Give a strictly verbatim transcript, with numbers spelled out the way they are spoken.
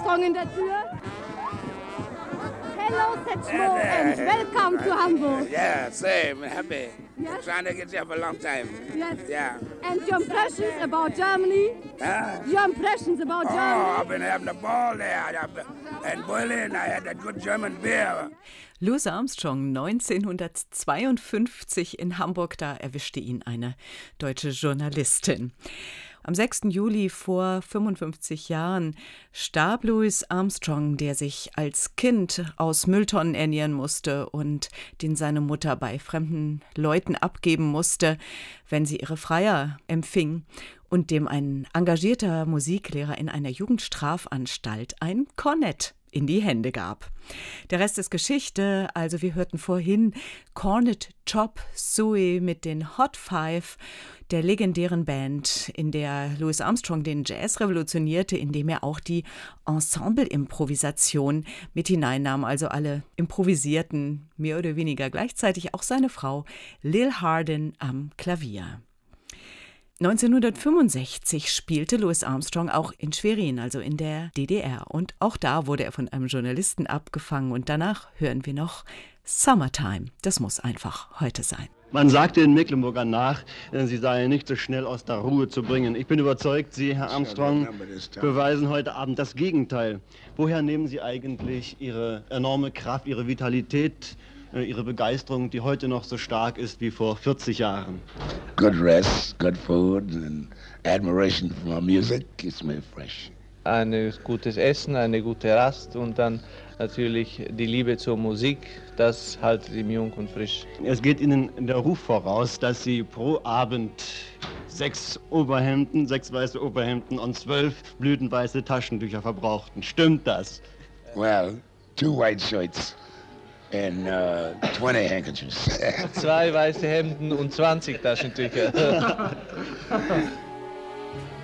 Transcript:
Armstrong in der Tür. Hello, Setchmo, and welcome to Hamburg. Yeah, same. Happy. Yes. Trying to get here for a long time. Yes. Yeah. And your impressions about Germany? Huh? Your impressions about Oh, Germany? I've been having a ball there. In Berlin, I had that good German beer. Louis Armstrong neunzehnhundertzweiundfünfzig in Hamburg, da erwischte ihn eine deutsche Journalistin. Am sechsten Juli vor fünfundfünfzig Jahren starb Louis Armstrong, der sich als Kind aus Mülltonnen ernähren musste und den seine Mutter bei fremden Leuten abgeben musste, wenn sie ihre Freier empfing, und dem ein engagierter Musiklehrer in einer Jugendstrafanstalt ein Kornett in die Hände gab. Der Rest ist Geschichte, also wir hörten vorhin Cornet Chop Suey mit den Hot Five, der legendären Band, in der Louis Armstrong den Jazz revolutionierte, indem er auch die Ensemble-Improvisation mit hineinnahm, also alle improvisierten, mehr oder weniger gleichzeitig, auch seine Frau Lil Hardin am Klavier. neunzehnhundertfünfundsechzig spielte Louis Armstrong auch in Schwerin, also in der D D R. Und auch da wurde er von einem Journalisten abgefangen. Und danach hören wir noch Summertime. Das muss einfach heute sein. Man sagte in Mecklenburgern nach, Sie seien nicht so schnell aus der Ruhe zu bringen. Ich bin überzeugt, Sie, Herr Armstrong, beweisen heute Abend das Gegenteil. Woher nehmen Sie eigentlich Ihre enorme Kraft, Ihre Vitalität, Ihre Begeisterung, die heute noch so stark ist wie vor vierzig Jahren? Good rest, good food and admiration for my music keeps me fresh. Ein gutes Essen, eine gute Rast und dann natürlich die Liebe zur Musik, das hält sie jung und frisch. Es geht Ihnen der Ruf voraus, dass Sie pro Abend sechs Oberhemden, sechs weiße Oberhemden und zwölf blütenweiße Taschentücher verbrauchten. Stimmt das? Well, two white shirts and uh, twenty handkerchiefs. Zwei weiße Hemden und zwanzig Taschentücher.